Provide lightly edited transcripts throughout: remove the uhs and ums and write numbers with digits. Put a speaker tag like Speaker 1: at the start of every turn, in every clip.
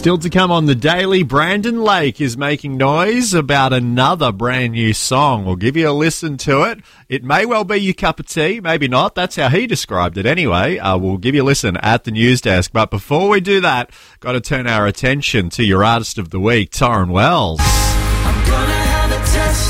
Speaker 1: Still to come on The Daily, Brandon Lake is making noise about another brand new song. We'll give you a listen to it. It may well be your cup of tea, maybe not. That's how he described it anyway. We'll give you a listen at the news desk. But before we do that, got to turn our attention to your Artist of the Week, Torrin Wells.
Speaker 2: I'm gonna have a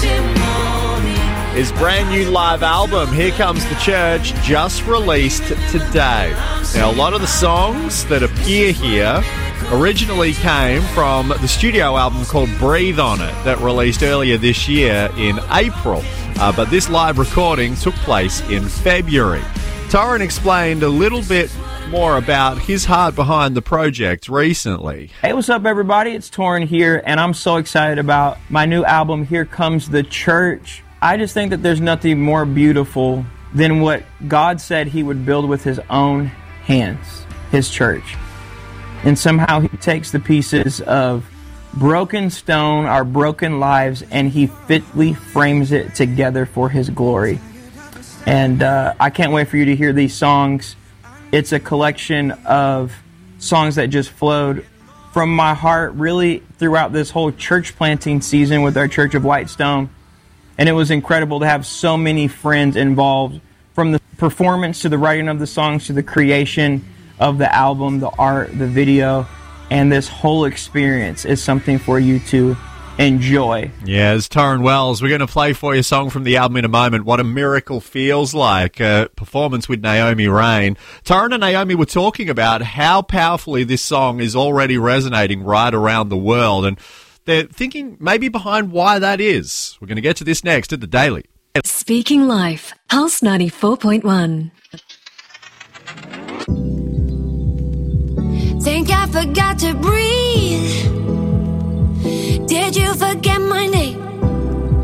Speaker 2: testimony.
Speaker 1: His brand new live album, Here Comes the Church, just released today. Now, a lot of the songs that appear here originally came from the studio album called Breathe On It that released earlier this year in April. But this live recording took place in February. Torrin explained a little bit more about his heart behind the project recently.
Speaker 3: Hey, what's up, everybody? It's Torrin here, and I'm so excited about my new album, Here Comes the Church. I just think that there's nothing more beautiful than what God said he would build with his own hands, his church. And somehow he takes the pieces of broken stone, our broken lives, and he fitly frames it together for his glory. And I can't wait for you to hear these songs. It's a collection of songs that just flowed from my heart really throughout this whole church planting season with our Church of Whitestone. And it was incredible to have so many friends involved, from the performance to the writing of the songs to the creation of the album, the art, the video, and this whole experience is something for you to enjoy.
Speaker 1: Yeah, it's Torrin Wells. We're going to play for you a song from the album in a moment, What a Miracle Feels Like, a performance with Naomi Rain. Torrin and Naomi were talking about how powerfully this song is already resonating right around the world, and they're thinking maybe behind why that is. We're going to get to this next at The Daily.
Speaker 4: Speaking Life, Pulse 94.1.
Speaker 5: Think I forgot to breathe? Did you forget